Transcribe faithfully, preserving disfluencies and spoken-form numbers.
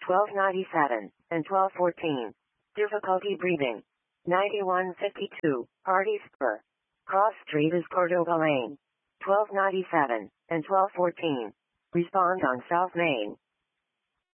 twelve ninety-seven, and twelve fourteen. Difficulty breathing. ninety-one fifty-two, Hardy Spur. Cross Street is Cordova Lane. twelve ninety-seven, and twelve fourteen. Respond on South Main.